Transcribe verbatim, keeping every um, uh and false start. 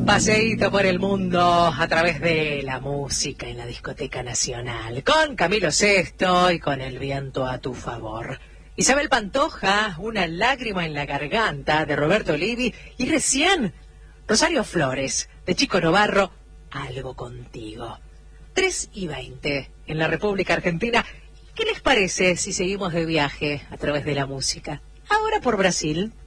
Paseíto por el mundo a través de la música en la Discoteca Nacional, con Camilo Sesto y con el viento a tu favor. Isabel Pantoja, Una lágrima en la garganta, de Roberto Olivi, y recién Rosario Flores, de Chico Novarro, Algo contigo. tres y veinte en la República Argentina. ¿Qué les parece si seguimos de viaje a través de la música? Ahora por Brasil.